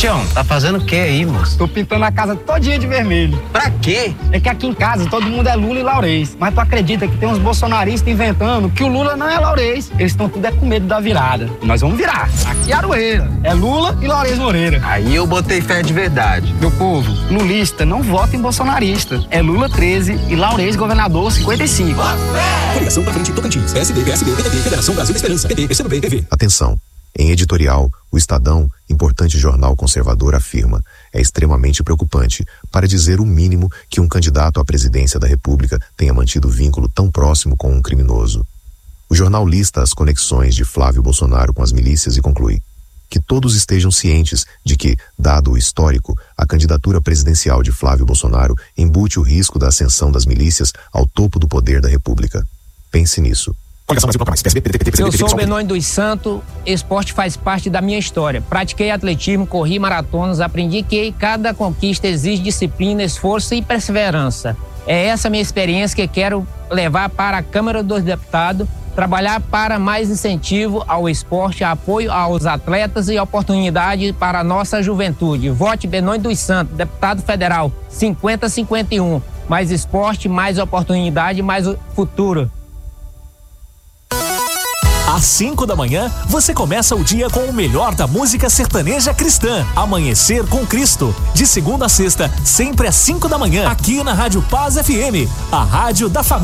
Tião, tá fazendo o que aí, moço? Tô pintando a casa todinha de vermelho. Pra quê? É que aqui em casa todo mundo é Lula e Laurez. Mas tu acredita que tem uns bolsonaristas inventando que o Lula não é Laurez? Eles estão tudo com medo da virada. E nós vamos virar. Aqui é Aroeira. É Lula e Laurez Moreira. Aí eu botei fé de verdade. Meu povo, lulista não vota em bolsonarista. É Lula 13 e Laurez governador 55. Coligação pra frente Tocantins. PSD, PTB, Federação Brasil da Esperança. PT, PCdoB, PV. Atenção. Em editorial, o Estadão, importante jornal conservador, afirma: é extremamente preocupante, para dizer o mínimo, que um candidato à presidência da República tenha mantido vínculo tão próximo com um criminoso. O jornal lista as conexões de Flávio Bolsonaro com as milícias e conclui que todos estejam cientes de que, dado o histórico, a candidatura presidencial de Flávio Bolsonaro embute o risco da ascensão das milícias ao topo do poder da República. Pense nisso. Eu sou o Benoni dos Santos, esporte faz parte da minha história. Pratiquei atletismo, corri maratonas, aprendi que cada conquista exige disciplina, esforço e perseverança. É essa minha experiência que quero levar para a Câmara dos Deputados, trabalhar para mais incentivo ao esporte, apoio aos atletas e oportunidade para a nossa juventude. Vote Benoni dos Santos, deputado federal, 50-51. Mais esporte, mais oportunidade, mais futuro. Às 5 da manhã, você começa o dia com o melhor da música sertaneja cristã. Amanhecer com Cristo. De segunda a sexta, sempre às 5 da manhã, aqui na Rádio Paz FM, a rádio da família.